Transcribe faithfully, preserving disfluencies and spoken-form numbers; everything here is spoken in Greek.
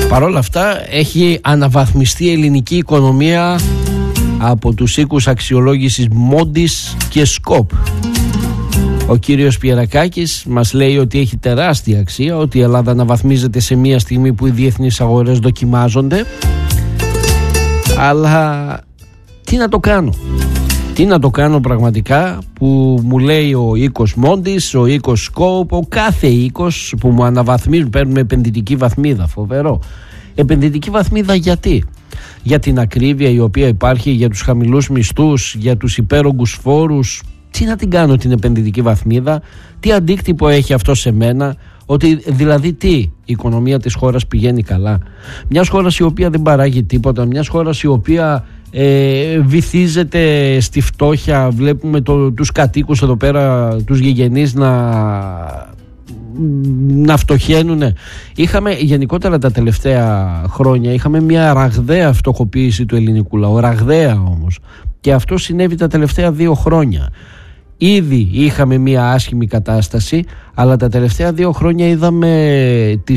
Παρ' όλα αυτά έχει αναβαθμιστεί η ελληνική οικονομία από τους οίκους αξιολόγησης Moody's και Scope. Ο κύριος Πιερακάκης μας λέει ότι έχει τεράστια αξία, ότι η Ελλάδα αναβαθμίζεται σε μια στιγμή που οι διεθνείς αγορές δοκιμάζονται. Αλλά τι να το κάνω, τι να το κάνω πραγματικά που μου λέει ο οίκος Moody's, ο οίκος Scope, ο κάθε οίκος που μου αναβαθμίζουν, παίρνουμε επενδυτική βαθμίδα, φοβερό. Επενδυτική βαθμίδα γιατί? Για την ακρίβεια η οποία υπάρχει, για τους χαμηλούς μισθούς, για τους υπέρογκους φόρους. Τι να την κάνω την επενδυτική βαθμίδα, τι αντίκτυπο έχει αυτό σε μένα, ότι δηλαδή τι, η οικονομία της χώρας πηγαίνει καλά? Μιας χώρας η οποία δεν παράγει τίποτα, μιας χώρας η οποία ε, βυθίζεται στη φτώχεια, βλέπουμε το, τους κατοίκους εδώ πέρα, τους γηγενείς να... να φτωχαίνουν. Είχαμε γενικότερα τα τελευταία χρόνια είχαμε μια ραγδαία φτωχοποίηση του ελληνικού λαού, ραγδαία όμως, και αυτό συνέβη τα τελευταία δύο χρόνια. Ήδη είχαμε μια άσχημη κατάσταση, αλλά τα τελευταία δύο χρόνια είδαμε τις